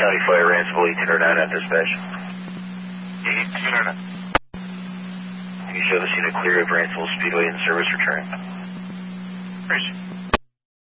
County Fire, Ransville, 1809 at dispatch. 1809. Can you show the scene clear of Ransville Speedway and service return? Appreciate it.